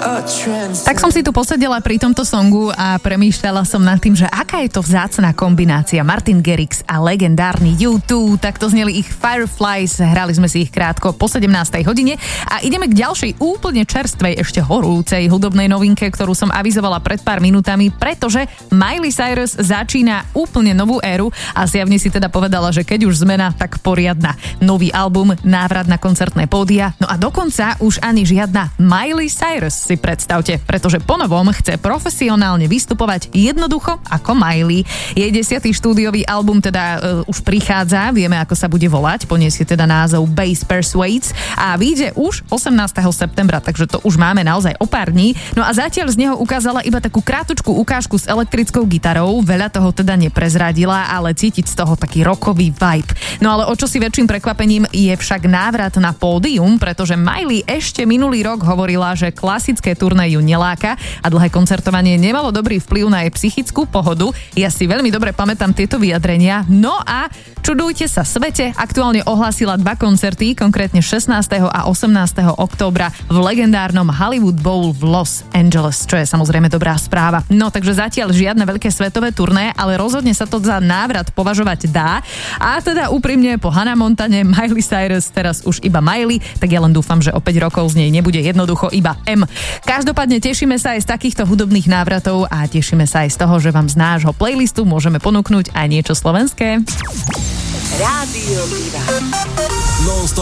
Tak som si tu posedela pri tomto songu a premýšľala som nad tým, že aká je to vzácna kombinácia. Martin Garrix a legendárny U2, takto zneli ich Fireflies, hrali sme si ich krátko po 17. hodine a ideme k ďalšej úplne čerstvej, ešte horúcej hudobnej novinke, ktorú som avizovala pred pár minútami, pretože Miley Cyrus začína úplne novú éru a zjavne si teda povedala, že keď už zmena, tak poriadna. Nový album, návrat na koncertné pódia, no a dokonca už ani žiadna Miley Cyrus, si predstavte, pretože ponovom chce profesionálne vystupovať jednoducho ako Miley. Jej 10. štúdiový album teda už prichádza, vieme ako sa bude volať, poniesie teda názov Bass Persuades a vyjde už 18. septembra, takže to už máme naozaj o pár dní. No a zatiaľ z neho ukázala iba takú krátučku ukážku s elektrickou gitarou, veľa toho teda neprezradila, ale cítiť z toho taký rockový vibe. No ale o čosi väčším prekvapením je však návrat na pódium, pretože Miley ešte minulý rok hovorila, že klasické turné ju neláka a dlhé koncertovanie nemalo dobrý vplyv na jej psychickú pohodu. Ja si veľmi dobre pamätám tieto vyjadrenia. No a čudujte sa svete, aktuálne ohlásila 2 koncerty, konkrétne 16. a 18. októbra v legendárnom Hollywood Bowl v Los Angeles, čo je samozrejme dobrá správa. No takže zatiaľ žiadne veľké svetové turné, ale rozhodne sa to za návrat považovať dá. A teda úprimne po Hannah Montane, Miley Cyrus, teraz už iba Miley, tak ja len dúfam, že o 5 rokov z nej nebude jednoducho iba M. Každopádne tešíme sa aj z takýchto hudobných návratov a tešíme sa aj z toho, že vám z nášho playlistu môžeme ponúknuť aj niečo slovenské. Rádio Diva.